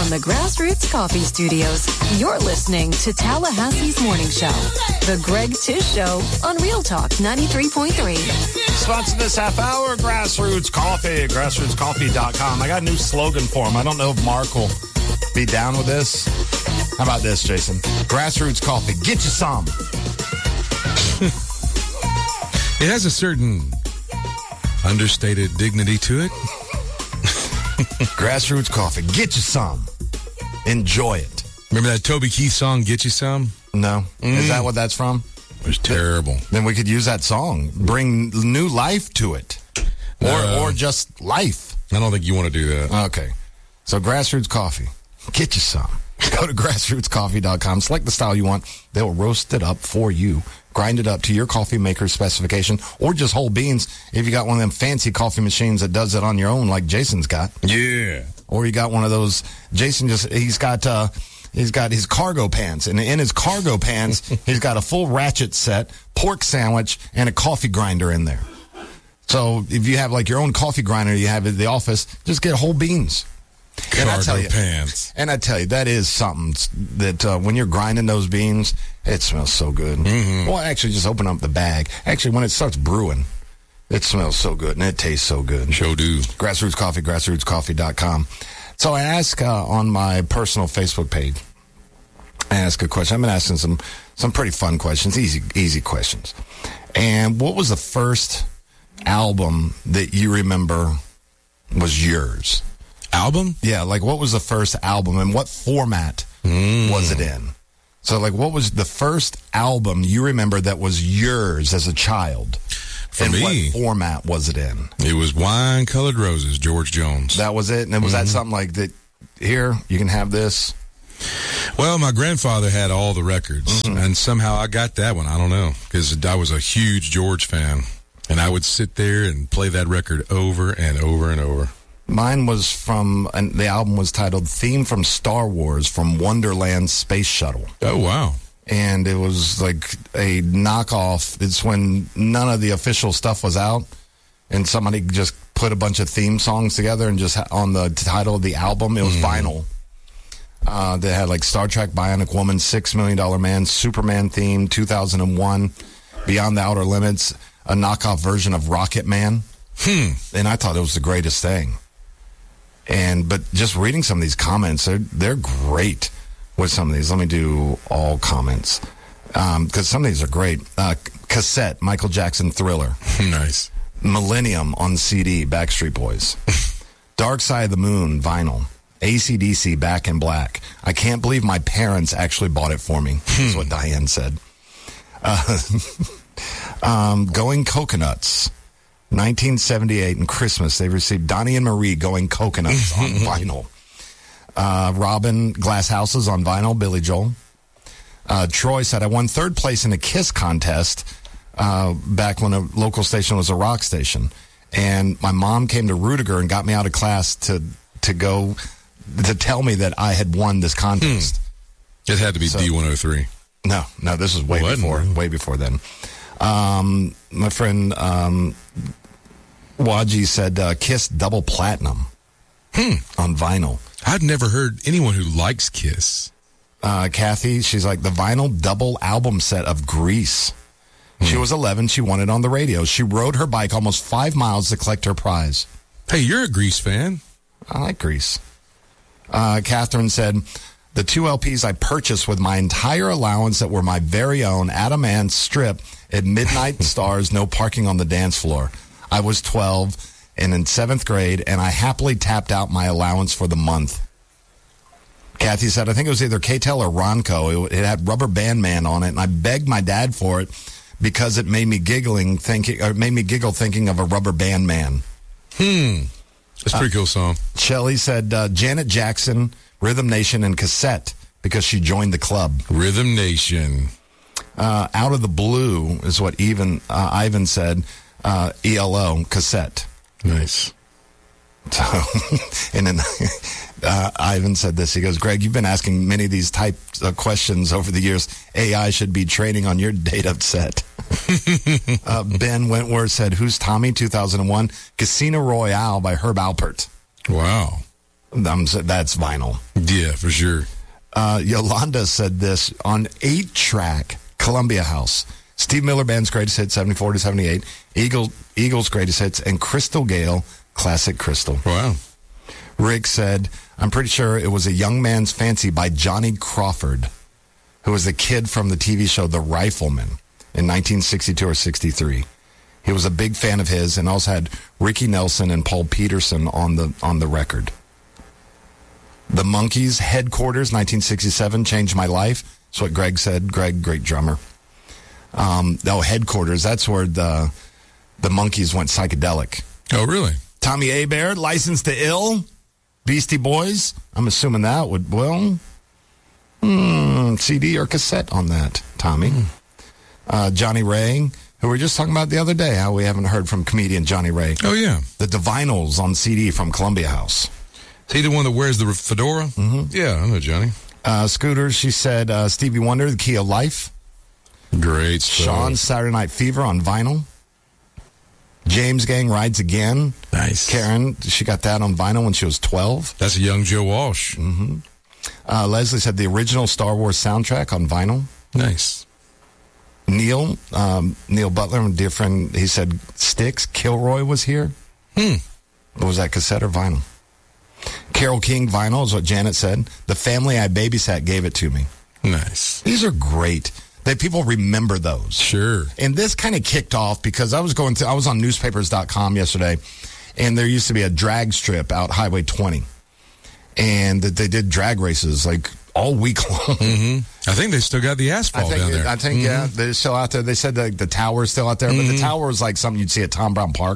from the Grassroots Coffee Studios, you're listening to Tallahassee's Morning Show, The Greg Tish Show on Real Talk 93.3. Sponsor this half hour, Grassroots Coffee, grassrootscoffee.com. I got a new slogan for him. I don't know if Mark will be down with this. How about this, Jason? Grassroots Coffee, get you some. It has a certain understated dignity to it. Grassroots Coffee, get you some. Enjoy it. Remember that Toby Keith song, Get You Some? No. Is that what that's from? It was terrible. Then we could use that song. Bring new life to it. Or just life. I don't think you want to do that. Okay. So Grassroots Coffee, get you some. Go to grassrootscoffee.com. Select the style you want. They'll roast it up for you. Grind it up to your coffee maker's specification, or just whole beans if you got one of them fancy coffee machines that does it on your own like Jason's got. Yeah. Or you got one of those, Jason he's got his cargo pants, and in his cargo pants, he's got a full ratchet set, pork sandwich, and a coffee grinder in there. So if you have like your own coffee grinder you have at the office, just get whole beans. Cargo pants. And I tell you, that is something that when you're grinding those beans, it smells so good. Mm-hmm. Well, actually, just open up the bag. Actually, when it starts brewing, it smells so good, and it tastes so good. Sure do. Grassroots Coffee, grassrootscoffee.com. So I ask on my personal Facebook page, I ask a question. I've been asking some pretty fun questions, easy questions. And what was the first album that you remember was yours? Album? Yeah, like what was the first album and what format was it in? So like what was the first album you remember that was yours as a child? For and me, what format was it in? It was Wine Colored Roses, George Jones. That was it? And was that something like that, here, you can have this? Well, my grandfather had all the records, and somehow I got that one. I don't know, because I was a huge George fan, and I would sit there and play that record over and over and over. Mine was and the album was titled Theme from Star Wars from Wonderland Space Shuttle. Oh, wow. And it was like a knockoff. It's when none of the official stuff was out, and somebody just put a bunch of theme songs together and just on the title of the album, it was vinyl. They had like Star Trek, Bionic Woman, $6 Million Man, Superman theme, 2001, Beyond the Outer Limits, a knockoff version of Rocket Man. And I thought it was the greatest thing. But just reading some of these comments, they're great with some of these. Let me do all comments because some of these are great. Cassette, Michael Jackson Thriller. Nice. Millennium on CD, Backstreet Boys. Dark Side of the Moon, vinyl. AC/DC, Back in Black. I can't believe my parents actually bought it for me. That's what Diane said. Going Coconuts. 1978 and Christmas, they received Donnie and Marie Going Coconuts on vinyl. Robin, Glass Houses on vinyl, Billy Joel. Troy said, I won third place in a Kiss contest back when a local station was a rock station. And my mom came to Rudiger and got me out of class to go to tell me that I had won this contest. It had to be D103. No, this was way before then. My friend Waji said Kiss Double Platinum on vinyl. I've never heard anyone who likes Kiss. Kathy, she's like the vinyl double album set of Grease. She was 11. She won it on the radio. She rode her bike almost 5 miles to collect her prize. Hey, you're a Grease fan. I like Grease. Catherine said, the 2 LPs I purchased with my entire allowance that were my very own Adam Ant strip at Midnight Stars, No Parking on the Dance Floor. I was 12 and in 7th grade, and I happily tapped out my allowance for the month. Kathy said, I think it was either K-Tel or Ronco. It had Rubber Band Man on it, and I begged my dad for it because it made me giggle thinking of a Rubber Band Man. That's a pretty cool song. Shelley said Janet Jackson, Rhythm Nation, and cassette because she joined the club. Rhythm Nation. Out of the Blue is what Ivan said. ELO, cassette. Nice. So, and then Ivan said this. He goes, Greg, you've been asking many of these types of questions over the years. AI should be training on your data set. Ben Wentworth said, Who's Tommy, 2001? Casino Royale by Herb Alpert. Wow. That's vinyl. Yeah, for sure. Yolanda said this on 8-track Columbia House. Steve Miller Band's greatest hits, 74 to 78. Eagles' greatest hits, and Crystal Gale, classic Crystal. Wow. Rick said, I'm pretty sure it was A Young Man's Fancy by Johnny Crawford, who was the kid from the TV show The Rifleman in 1962 or 63. He was a big fan of his and also had Ricky Nelson and Paul Peterson on the record. The Monkees' Headquarters, 1967, changed my life. That's what Greg said. Greg, great drummer. Headquarters, that's where the Monkees went psychedelic. Oh, really? Tommy Hebert, License to Ill, Beastie Boys. I'm assuming that would, CD or cassette on that, Tommy. Johnny Ray, who we were just talking about the other day, how we haven't heard from comedian Johnny Ray. Oh, yeah. The Divinyls on CD from Columbia House. Is he the one that wears the fedora? Mm-hmm. Yeah, I know Johnny. Scooter, she said Stevie Wonder, The Key of Life. Great stuff. Sean, Saturday Night Fever on vinyl. James Gang, Rides Again. Nice. Karen, she got that on vinyl when she was 12. That's a young Joe Walsh. Mm-hmm. Leslie said the original Star Wars soundtrack on vinyl. Nice. Neil Butler, dear friend, he said Styx, Kilroy was here. What was that, cassette or vinyl? Carole King vinyl is what Janet said. The family I babysat gave it to me. Nice. These are great. That people remember those. Sure. And this kind of kicked off because I was on newspapers.com yesterday, and there used to be a drag strip out Highway 20. And that they did drag races like all week long. Mm-hmm. I think they still got the asphalt down there. I think, yeah, they're still out there. They said the tower is still out there, but the tower is like something you'd see at Tom Brown Park.